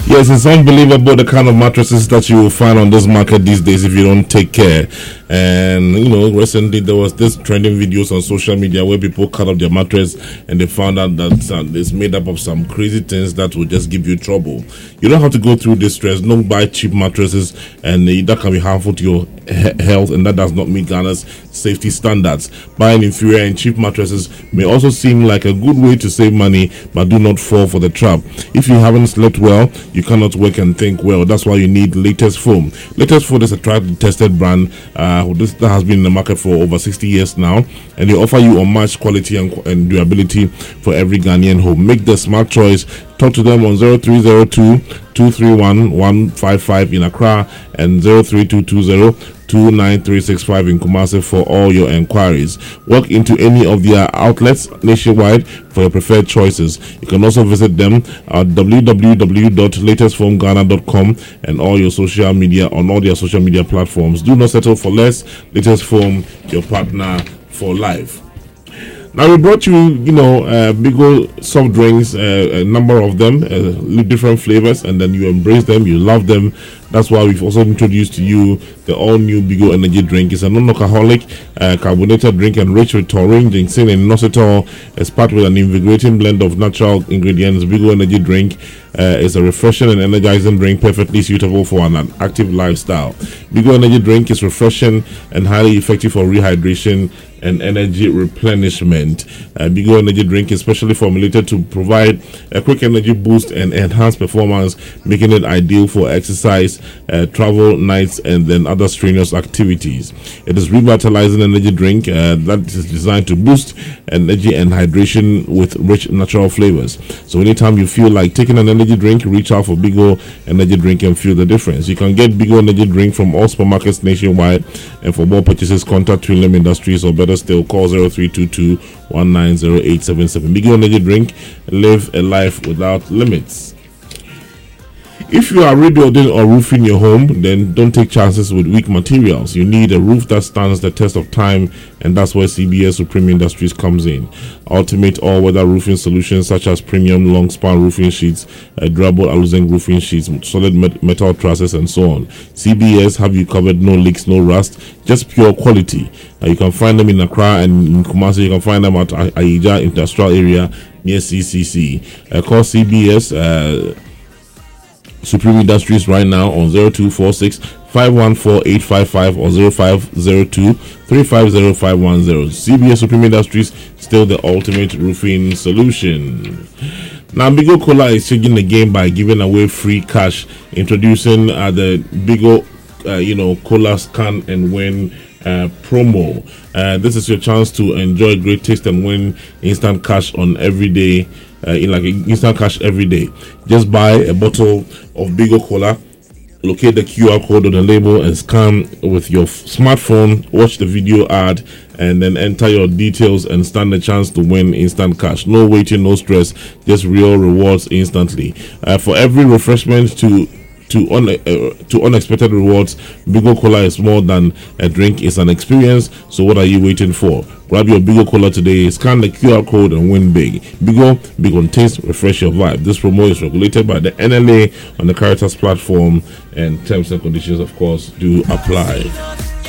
Yes, it's unbelievable the kind of mattresses that you will find on this market these days if you don't take care. And recently there was this trending videos on social media where people cut up their mattress and they found out that it's made up of some crazy things that will just give you trouble. You don't have to go through this stress. Don't buy cheap mattresses, and that can be harmful to your health, and that does not meet Ghana's safety standards. Buying inferior and cheap mattresses may also seem like a good way to save money, but do not fall for the trap. If you haven't slept well, you cannot work and think well. That's why you need Latest Foam. Latest Foam is a tried and tested brand that has been in the market for over 60 years now, and they offer you unmatched quality and durability for every Ghanaian home. Make the smart choice. Talk to them on 0302 231 155 in Accra and 03220 29365 in Kumasi for all your enquiries. Walk into any of their outlets nationwide for your preferred choices. You can also visit them at www.latestfoamghana.com and all your social media on all their social media platforms. Do not settle for less. Latest Foam, your partner for life. Now we brought you, Bigo soft drinks, a number of them, different flavors, and then you embrace them, you love them. That's why we've also introduced to you the all-new Bigo Energy drink. It's a non-alcoholic, carbonated drink enriched with taurine, ginseng, and inositol. It's packed with an invigorating blend of natural ingredients. Bigo Energy drink is a refreshing and energizing drink perfectly suitable for an active lifestyle. Bigo Energy drink is refreshing and highly effective for rehydration and energy replenishment. Bigo Energy drink is specially formulated to provide a quick energy boost and enhance performance, making it ideal for exercise, travel, nights, and then other strenuous activities. It is revitalizing energy drink that is designed to boost energy and hydration with rich natural flavors. So anytime you feel like taking an energy drink, reach out for Bigo Energy drink and feel the difference. You can get Bigo Energy drink from all supermarkets nationwide, and for more purchases, contact Twinlam Industries, or better still, call 0322 190877. Bigo Energy drink, live a life without limits. If you are rebuilding or roofing your home, then don't take chances with weak materials. You need a roof that stands the test of time, and that's where CBS Supreme Industries comes in. Ultimate all-weather roofing solutions such as premium long-span roofing sheets, durable aluzinc roofing sheets, solid metal trusses, and so on. CBS have you covered. No leaks, no rust, just pure quality. You can find them in Accra and in Kumasi. You can find them at Aija Industrial Area near CCC. Call CBS Supreme Industries right now on 0246 514 855 or 0502 350 510. CBS Supreme Industries, still the ultimate roofing solution. Now, Bigo Cola is changing the game by giving away free cash, introducing the Bigo Cola Scan and Win promo. This is your chance to enjoy great taste and win instant cash on every day. Instant cash every day. Just buy a bottle of Bigo Cola, locate the QR code on the label and scan with your smartphone, watch the video ad, and then enter your details and stand a chance to win instant cash. No waiting, no stress, just real rewards instantly. For every refreshment to unexpected rewards, Bigo Cola is more than a drink, it's an experience. So what are you waiting for? Grab your Bigo Cola today, scan the QR code and win big. Bigo, big on taste, refresh your vibe. This promo is regulated by the NLA on the Caritas platform, and terms and conditions, of course, do apply.